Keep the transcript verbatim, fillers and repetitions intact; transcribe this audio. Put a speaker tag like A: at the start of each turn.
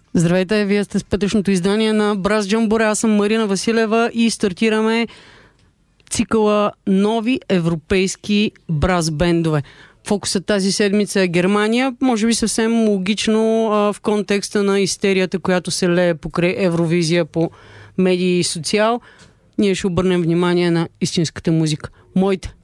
A: Здравейте, вие сте с петъчното издание на Браз Джамборе. Аз съм Марина Василева и стартираме цикъла нови европейски браз бендове. Фокусът тази седмица е Германия. Може би съвсем логично а, в контекста на истерията, която се лее покрай Евровизия по медии и социал. Ние ще обърнем внимание на истинската музика. Моите